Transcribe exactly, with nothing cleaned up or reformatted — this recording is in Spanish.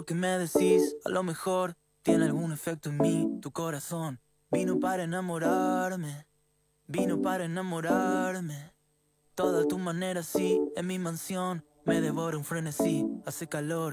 lo que me decís, a lo mejor tiene algún efecto en mí. Tu corazón vino para enamorarme, vino para enamorarme. Toda tu manera, sí, en mi mansión me devora un frenesí, hace calor.